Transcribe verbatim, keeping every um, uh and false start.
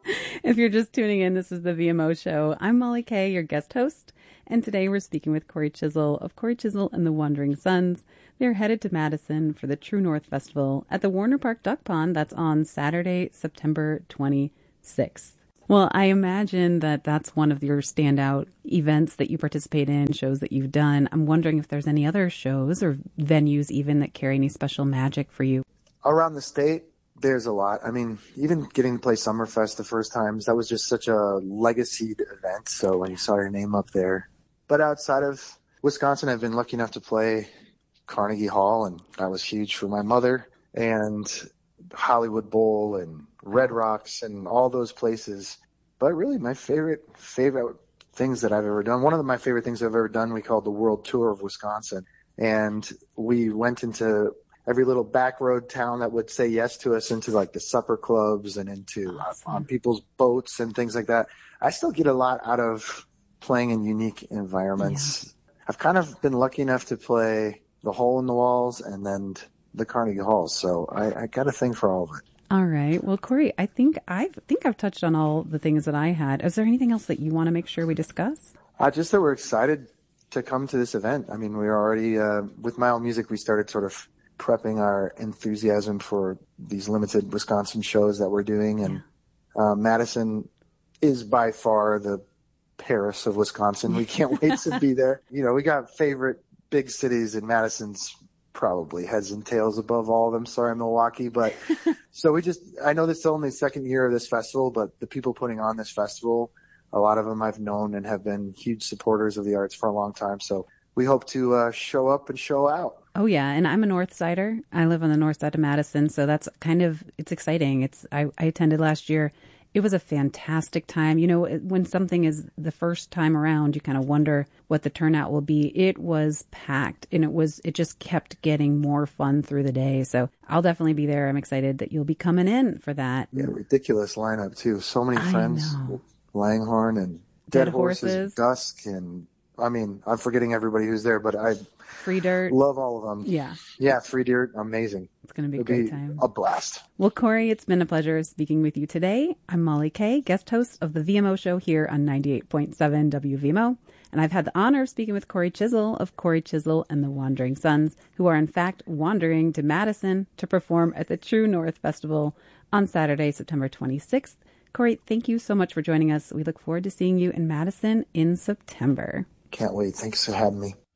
If you're just tuning in, this is the V M O Show. I'm Molly Kay, your guest host, and today we're speaking with Corey Chisel of Corey Chisel and the Wandering Sons. They're headed to Madison for the True North Festival at the Warner Park Duck Pond. That's on Saturday, September twenty-sixth. Well, I imagine that that's one of your standout events that you participate in, shows that you've done. I'm wondering if there's any other shows or venues even that carry any special magic for you. Around the state, there's a lot. I mean, even getting to play Summerfest the first times, that was just such a legacy event. So when you saw your name up there. But outside of Wisconsin, I've been lucky enough to play Carnegie Hall, and that was huge for my mother, and Hollywood Bowl and Red Rocks and all those places. But really my favorite, favorite things that I've ever done, one of my favorite things I've ever done, we called the World Tour of Wisconsin. And we went into every little back road town that would say yes to us, into like the supper clubs and into Awesome. uh, on people's boats and things like that. I still get a lot out of playing in unique environments. Yeah. I've kind of been lucky enough to play the Hole in the Walls and then the Carnegie Hall. So I, I got a thing for all of it. All right. Well, Corey, I think I've think I've touched on all the things that I had. Is there anything else that you want to make sure we discuss? Uh, just that we're excited to come to this event. I mean, we were already, uh, with My Own Music, we started sort of prepping our enthusiasm for these limited Wisconsin shows that we're doing. And yeah. uh, Madison is by far the Paris of Wisconsin. We can't wait to be there. You know, we got favorite big cities, and Madison's probably heads and tails above all of them. Sorry, Milwaukee. But so we just, I know this is only the second year of this festival, but the people putting on this festival, a lot of them I've known and have been huge supporters of the arts for a long time. So we hope to uh, show up and show out. Oh, yeah. And I'm a North Sider. I live on the north side of Madison. So that's kind of, it's exciting. It's I, I attended last year. It was a fantastic time. You know, when something is the first time around, you kind of wonder what the turnout will be. It was packed, and it was, it just kept getting more fun through the day. So I'll definitely be there. I'm excited that you'll be coming in for that. Yeah, ridiculous lineup too. So many I friends, know. Langhorne and Dead, Dead Horses, Horses. Dusk, and I mean, I'm forgetting everybody who's there, but I Free Dirt. love all of them. Yeah. Yeah, Free Dirt, amazing. It's going to be a It'll great be time. a blast. Well, Corey, it's been a pleasure speaking with you today. I'm Molly Kay, guest host of the V M O Show here on ninety-eight point seven W V M O. And I've had the honor of speaking with Corey Chisel of Corey Chisel and the Wandering Sons, who are in fact wandering to Madison to perform at the True North Festival on Saturday, September twenty-sixth. Corey, thank you so much for joining us. We look forward to seeing you in Madison in September. Can't wait. Thanks for having me.